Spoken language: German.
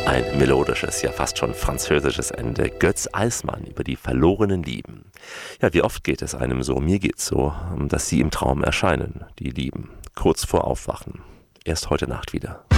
Ein melodisches, ja fast schon französisches Ende. Götz Eismann über die verlorenen Lieben. Ja, wie oft geht es einem so, mir geht's so, dass sie im Traum erscheinen, die Lieben, kurz vor Aufwachen. Erst heute Nacht wieder.